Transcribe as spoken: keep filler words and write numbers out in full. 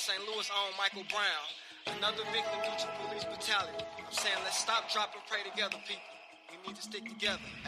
Saint Louis own Michael Brown, another victim due to police brutality. I'm saying let's stop, drop, and pray together, people. We need to stick together.